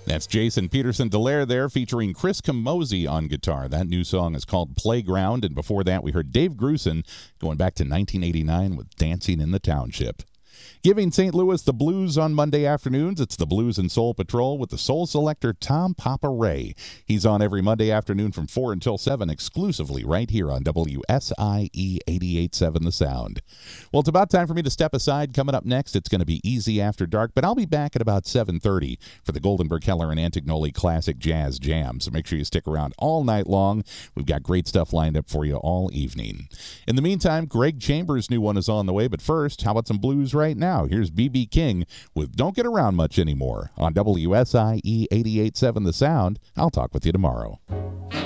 That's Jason Peterson Delaire there, featuring Chris Camozzi on guitar. That new song is called Playground, and before that we heard Dave Grusin going back to 1989 with Dancing in the Township. Giving St. Louis the blues on Monday afternoons, it's the Blues and Soul Patrol with the soul selector Tom Papa Ray. He's on every Monday afternoon from 4 until 7 exclusively right here on WSIE 88.7 The Sound. Well, it's about time for me to step aside. Coming up next, it's going to be Easy After Dark, but I'll be back at about 7:30 for the Goldenberg Keller and Antignoli Classic Jazz Jam, so make sure you stick around all night long. We've got great stuff lined up for you all evening. In the meantime, Greg Chambers' new one is on the way, but first, how about some blues right now? Here's B.B. King with Don't Get Around Much Anymore on WSIE 88.7 The Sound. I'll talk with you tomorrow.